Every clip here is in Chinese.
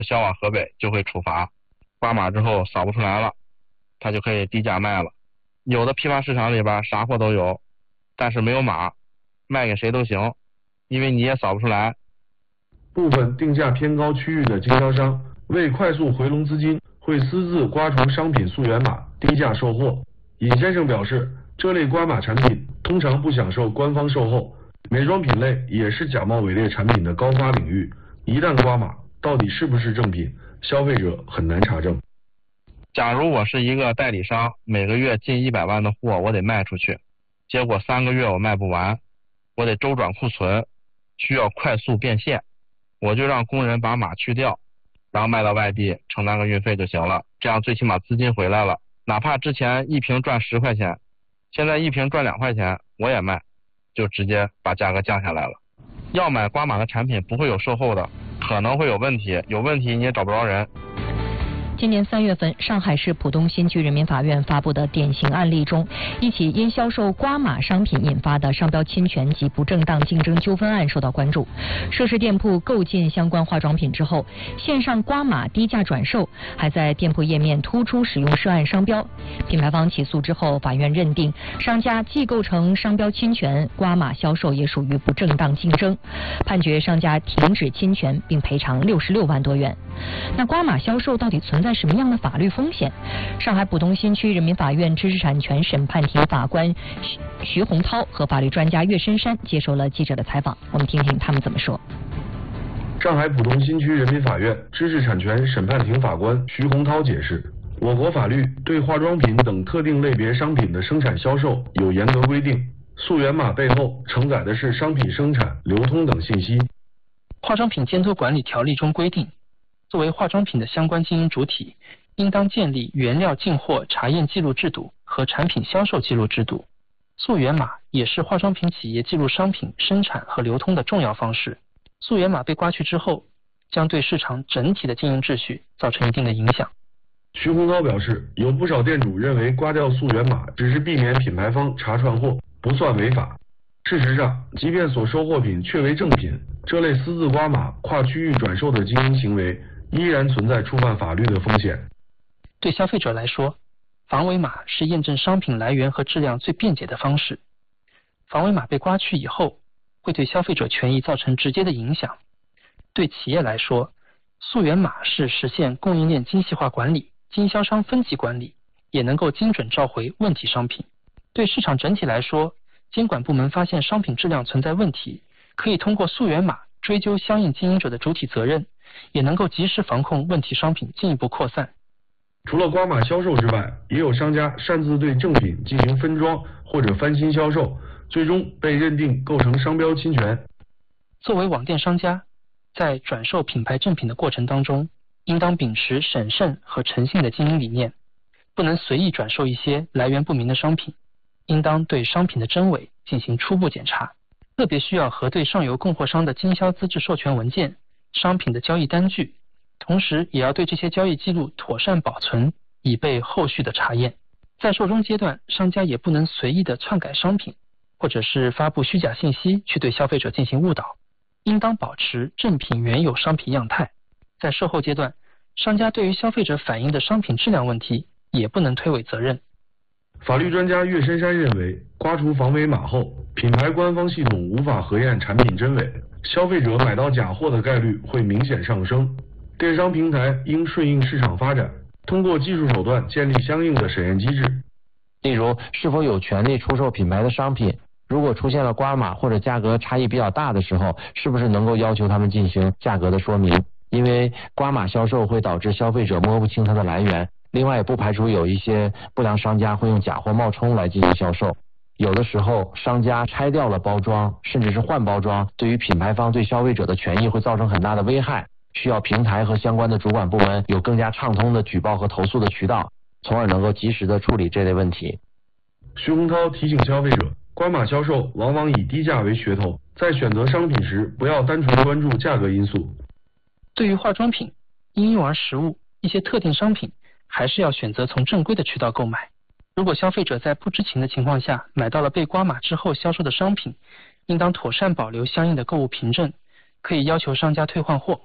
销往河北就会处罚，刮码之后扫不出来了，他就可以低价卖了。有的批发市场里边啥货都有，但是没有码，卖给谁都行，因为你也扫不出来。 部分定价偏高区域的经销商为快速回笼资金，会私自刮除商品溯源码，低价售货。尹先生表示，这类刮码产品通常不享受官方售后，美妆品类也是假冒伪劣产品的高发领域，一旦刮码，到底是不是正品，消费者很难查证。 假如我是一个代理商，每个月近100万的货我得卖出去，结果3个月我卖不完，我得周转库存，需要快速变现，我就让工人把码去掉，然后卖到外地承担个运费就行了，这样最起码资金回来了，哪怕之前一瓶赚10块钱，现在一瓶赚2块钱我也卖，就直接把价格降下来了。要买刮码的产品不会有售后的，可能会有问题，有问题你也找不着人。 今年3月份，上海市浦东新区人民法院发布的典型案例中，一起因销售刮码商品引发的商标侵权及不正当竞争纠纷案受到关注。涉事店铺购进相关化妆品之后，线上刮码低价转售，还在店铺页面突出使用涉案商标。品牌方起诉之后，法院认定商家既构成商标侵权，刮码销售也属于不正当竞争，判决商家停止侵权并赔偿66万多元。那刮码销售到底存在什么样的法律风险？上海浦东新区人民法院知识产权审判庭法官徐洪涛和法律专家岳深山接受了记者的采访，我们听听他们怎么说。 上海浦东新区人民法院知识产权审判庭法官徐洪涛解释，我国法律对化妆品等特定类别商品的生产销售有严格规定，溯源码背后承载的是商品生产、流通等信息。 化妆品监督管理条例中规定，作为化妆品的相关经营主体，应当建立原料进货查验记录制度和产品销售记录制度。溯源码也是化妆品企业记录商品生产和流通的重要方式。溯源码被刮去之后，将对市场整体的经营秩序造成一定的影响。 徐洪涛表示，有不少店主认为刮掉溯源码只是避免品牌方查串货，不算违法。事实上，即便所收货品确为正品，这类私自刮码、跨区域转售的经营行为依然存在触犯法律的风险。 对消费者来说，防伪码是验证商品来源和质量最便捷的方式。防伪码被刮去以后，会对消费者权益造成直接的影响。对企业来说，溯源码是实现供应链精细化管理、经销商分级管理，也能够精准召回问题商品。对市场整体来说，监管部门发现商品质量存在问题，可以通过溯源码追究相应经营者的主体责任，也能够及时防控问题商品进一步扩散。 除了刮码销售之外，也有商家擅自对正品进行分装或者翻新销售，最终被认定构成商标侵权。 作为网店商家，在转售品牌正品的过程当中，应当秉持审慎和诚信的经营理念，不能随意转售一些来源不明的商品，应当对商品的真伪进行初步检查，特别需要核对上游供货商的经销资质授权文件、商品的交易单据，同时也要对这些交易记录妥善保存，以备后续的查验。在售中阶段，商家也不能随意的篡改商品，或者是发布虚假信息去对消费者进行误导，应当保持正品原有商品样态。在售后阶段，商家对于消费者反映的商品质量问题也不能推诿责任。 法律专家岳深山认为，刮除防伪码后，品牌官方系统无法核验产品真伪，消费者买到假货的概率会明显上升。电商平台应顺应市场发展，通过技术手段建立相应的审验机制。 例如，是否有权利出售品牌的商品，如果出现了刮码或者价格差异比较大的时候，是不是能够要求他们进行价格的说明？因为刮码销售会导致消费者摸不清它的来源，另外也不排除有一些不良商家会用假货冒充来进行销售。有的时候商家拆掉了包装，甚至是换包装，对于品牌方对消费者的权益会造成很大的危害，需要平台和相关的主管部门有更加畅通的举报和投诉的渠道，从而能够及时的处理这类问题。 徐洪涛提醒消费者，刮码销售往往以低价为噱头，在选择商品时不要单纯关注价格因素。 对于化妆品、婴幼儿食物、一些特定商品，还是要选择从正规的渠道购买。如果消费者在不知情的情况下买到了被刮码之后销售的商品，应当妥善保留相应的购物凭证，可以要求商家退换货。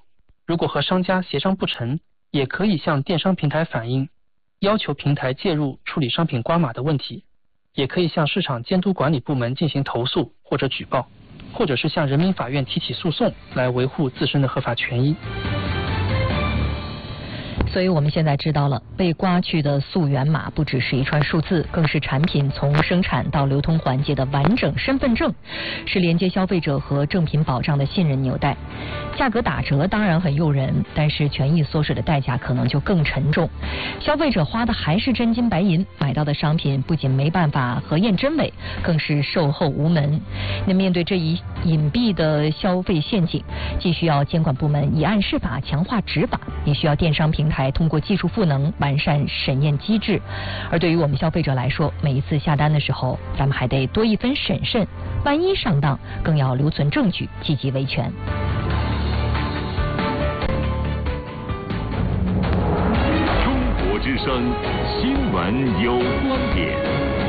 如果和商家协商不成，也可以向电商平台反映，要求平台介入处理商品刮码的问题，也可以向市场监督管理部门进行投诉或者举报，或者是向人民法院提起诉讼来维护自身的合法权益。 所以我们现在知道了，被刮去的溯源码不只是一串数字，更是产品从生产到流通环节的完整身份证，是连接消费者和正品保障的信任纽带。价格打折当然很诱人，但是权益缩水的代价可能就更沉重。消费者花的还是真金白银，买到的商品不仅没办法核验真伪，更是售后无门。那面对这一隐蔽的消费陷阱，既需要监管部门以案释法，强化执法，也需要电商平台通过技术赋能完善审验机制。而对于我们消费者来说，每一次下单的时候，咱们还得多一分审慎，万一上当，更要留存证据，积极维权。 中国之声新闻有观点。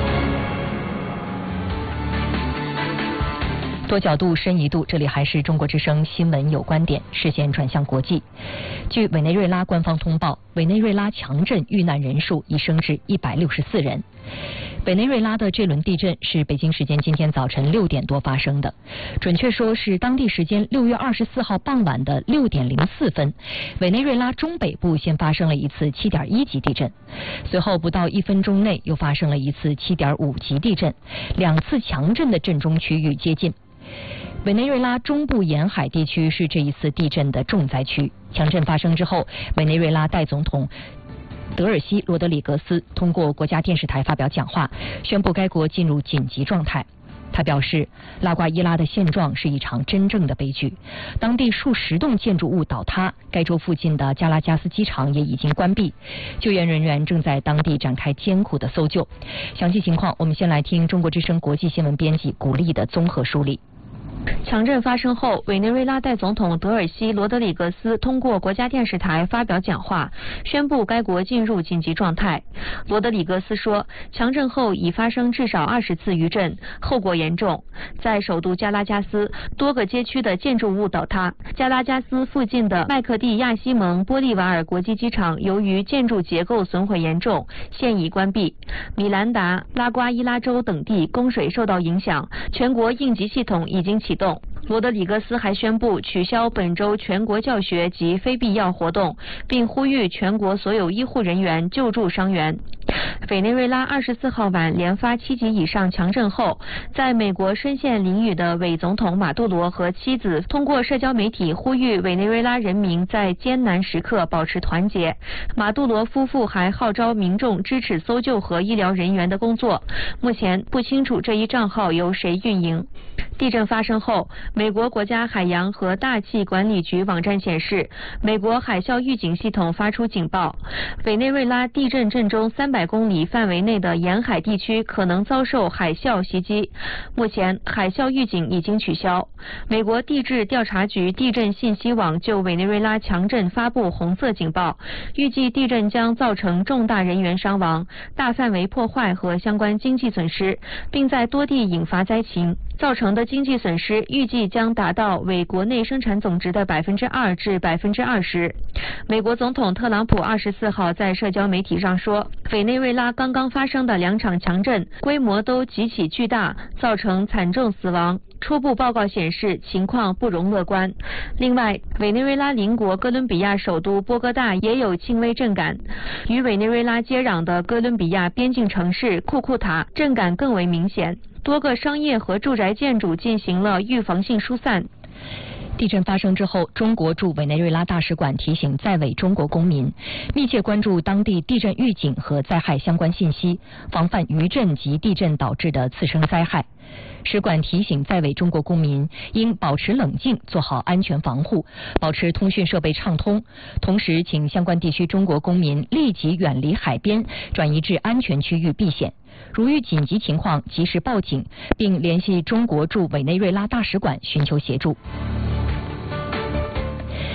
多角度深一度，这里还是中国之声新闻有观点，视线转向国际。据委内瑞拉官方通报，委内瑞拉强震遇难人数已升至164人。委内瑞拉的这轮地震是北京时间今天早晨6点多发生的，准确说是当地时间6月24号傍晚的6点04分，委内瑞拉中北部先发生了一次7.1级地震，随后不到1分钟内又发生了一次7.5级地震，2次强震的震中区域接近。委内瑞拉中部沿海地区是这一次地震的重灾区。强震发生之后，委内瑞拉代总统德尔西·罗德里格斯通过国家电视台发表讲话，宣布该国进入紧急状态。他表示，拉瓜伊拉的现状是一场真正的悲剧，当地数十栋建筑物倒塌，该州附近的加拉加斯机场也已经关闭，救援人员正在当地展开艰苦的搜救。详细情况，我们先来听中国之声国际新闻编辑古丽的综合梳理。 强震发生后，委内瑞拉代总统德尔西·罗德里格斯通过国家电视台发表讲话，宣布该国进入紧急状态。罗德里格斯说，强震后已发生至少20次余震，后果严重。在首都加拉加斯，多个街区的建筑物倒塌。加拉加斯附近的麦克蒂亚西蒙玻利瓦尔国际机场由于建筑结构损毁严重，现已关闭。米兰达、拉瓜伊拉州等地供水受到影响，全国应急系统已经启动。罗德里格斯还宣布取消本周全国教学及非必要活动，并呼吁全国所有医护人员救助伤员。委内瑞拉24号晚连发7级以上强震后，在美国深陷囹圄的伪总统马杜罗和妻子通过社交媒体呼吁委内瑞拉人民在艰难时刻保持团结。马杜罗夫妇还号召民众支持搜救和医疗人员的工作。目前不清楚这一账号由谁运营。地震发生后，美国国家海洋和大气管理局网站显示，美国海啸预警系统发出警报，委内瑞拉地震震中300公里范围内的沿海地区可能遭受海啸袭击。目前海啸预警已经取消。美国地质调查局地震信息网就委内瑞拉强震发布红色警报，预计地震将造成重大人员伤亡、大范围破坏和相关经济损失，并在多地引发灾情。造成的经济损失预计将达到为国内生产总值的2%至20%。美国总统特朗普24号在社交媒体上说，委内瑞拉刚刚发生的2场强震规模都极其巨大，造成惨重死亡。初步报告显示情况不容乐观。另外，委内瑞拉邻国哥伦比亚首都波哥大也有轻微震感，与委内瑞拉接壤的哥伦比亚边境城市库库塔震感更为明显。多个商业和住宅建筑进行了预防性疏散。 地震发生之后，中国驻委内瑞拉大使馆提醒在委中国公民，密切关注当地地震预警和灾害相关信息，防范余震及地震导致的次生灾害。使馆提醒在委中国公民应保持冷静，做好安全防护，保持通讯设备畅通。同时，请相关地区中国公民立即远离海边，转移至安全区域避险。如遇紧急情况，及时报警，并联系中国驻委内瑞拉大使馆寻求协助。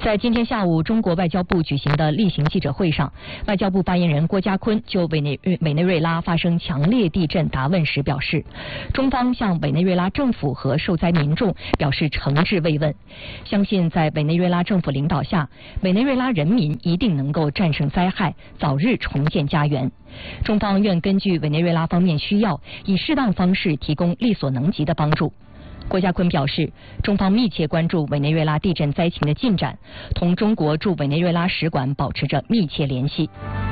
在今天下午，中国外交部举行的例行记者会上，外交部发言人郭家坤就委内瑞拉发生强烈地震答问时表示，中方向委内瑞拉政府和受灾民众表示诚挚慰问，相信在委内瑞拉政府领导下，委内瑞拉人民一定能够战胜灾害，早日重建家园。中方愿根据委内瑞拉方面需要，以适当方式提供力所能及的帮助。郭家坤表示，中方密切关注委内瑞拉地震灾情的进展，同中国驻委内瑞拉使馆保持着密切联系。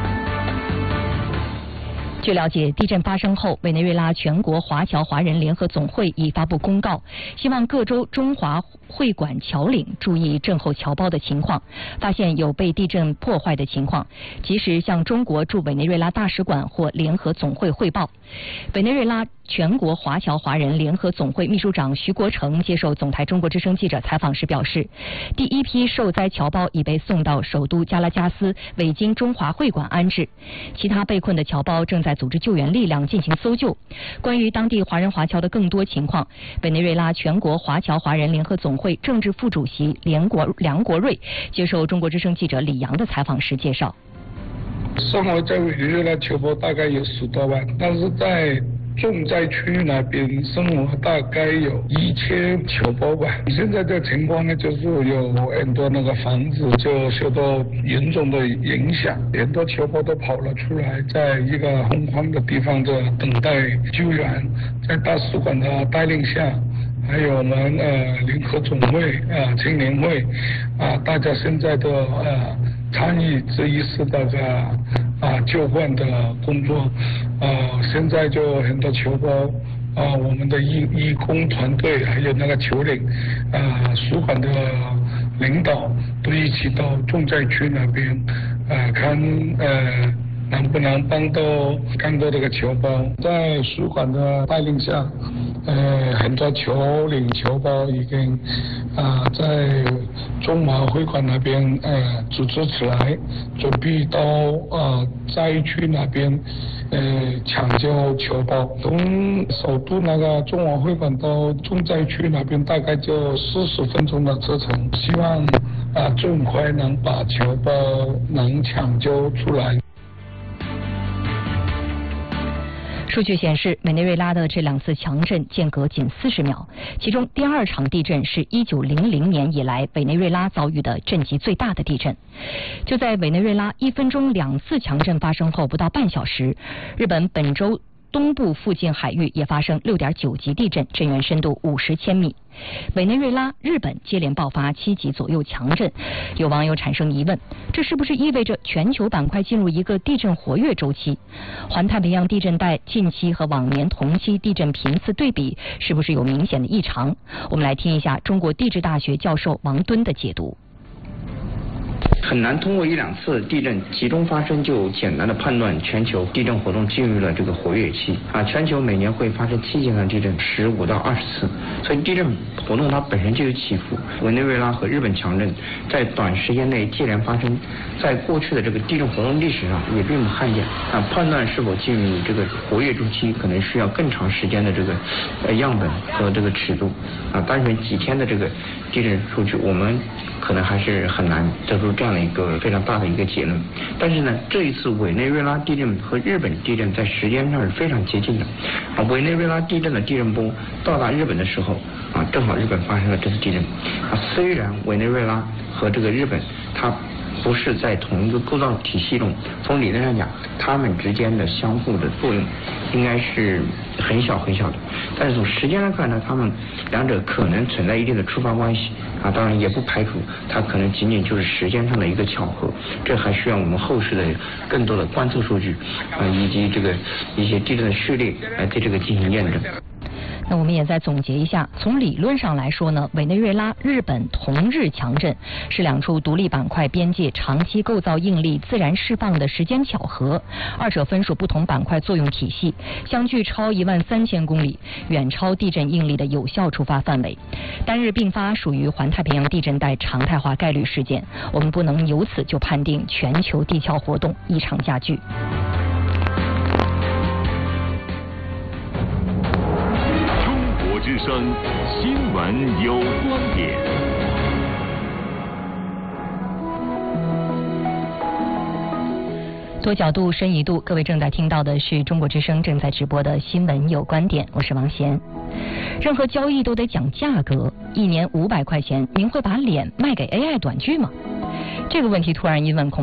据了解，地震发生后，委内瑞拉全国华侨华人联合总会已发布公告，希望各州中华会馆侨领注意震后侨胞的情况，发现有被地震破坏的情况，及时向中国驻委内瑞拉大使馆或联合总会汇报。委内瑞拉全国华侨华人联合总会秘书长徐国成接受总台中国之声记者采访时表示，第一批受灾侨胞已被送到首都加拉加斯伪京中华会馆安置，其他被困的侨胞正在组织救援力量进行搜救。关于当地华人华侨的更多情况，委内瑞拉全国华侨华人联合总会政治副主席梁国瑞接受中国之声记者李阳的采访时介绍。 生活在委内瑞拉侨胞大概有10多万，但是在重灾区那边生活大概有1000侨胞吧。现在的情况呢，就是有很多那个房子就受到严重的影响，很多侨胞都跑了出来，在一个空旷的地方的等待救援。在大使馆的带领下，还有我们联合总会青年会大家现在都参与这一次的救援的工作。现在就很多侨胞我们的义工团队还有那个侨领使馆的领导都一起到重灾区那边看能不能帮到更多这个侨胞。在使馆的带领下，很多侨领侨胞已经在中华会馆那边组织起来，准备到灾区那边抢救侨胞。从首都那个中华会馆到重灾区那边大概就40分钟的车程，希望尽快能把侨胞能抢救出来。 数据显示，委内瑞拉的这2次强震间隔仅40秒，其中第2场地震是1900年以来委内瑞拉遭遇的震级最大的地震。就在委内瑞拉1分钟2次强震发生后不到半小时，日本本州东部附近海域也发生6.9级地震，震源深度50千米。委内瑞拉、日本接连爆发7级左右强震，有网友产生疑问，这是不是意味着全球板块进入一个地震活跃周期？环太平洋地震带近期和往年同期地震频次对比，是不是有明显的异常？我们来听一下中国地质大学教授王敦的解读。 很难通过1、2次地震集中发生就简单的判断全球地震活动进入了这个活跃期全球每年会发生7级的地震15到20次，所以地震活动它本身就有起伏。委内瑞拉和日本强震在短时间内接连发生，在过去的这个地震活动历史上也并不罕见判断是否进入这个活跃周期可能需要更长时间的这个样本和这个尺度单纯几天的这个地震数据我们可能还是很难得出这样的一个非常大的一个结论。但是呢，这一次委内瑞拉地震和日本地震在时间上是非常接近的委内瑞拉地震的地震波到达日本的时候正好日本发生了这次地震虽然委内瑞拉和这个日本它不是在同一个构造体系中，从理论上讲它们之间的相互的作用应该是很小很小的，但是从时间来看呢，它们两者可能存在一定的触发关系当然也不排除它可能仅仅就是时间上的一个巧合，这还需要我们后续的更多的观测数据以及这个一些地震的序列来对这个进行验证。 那我们也再总结一下，从理论上来说呢，委内瑞拉、日本同日强震是2处独立板块边界长期构造应力自然释放的时间巧合，二者分属不同板块作用体系，相距超13000公里，远超地震应力的有效触发范围。单日并发属于环太平洋地震带常态化概率事件，我们不能由此就判定全球地壳活动异常加剧。 之声新闻有观点。 多角度、深一度，各位正在听到的是中国之声正在直播的新闻有观点，我是王贤。任何交易都得讲价格，1年500块钱，您会把脸卖给 AI 短剧吗？这个问题突然一问，恐